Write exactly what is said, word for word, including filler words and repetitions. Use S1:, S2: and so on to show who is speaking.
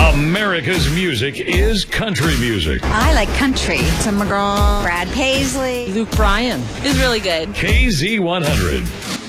S1: America's music is country music.
S2: I like country. Tim McGraw, Brad Paisley,
S3: Luke Bryan is really good.
S1: K Z one hundred.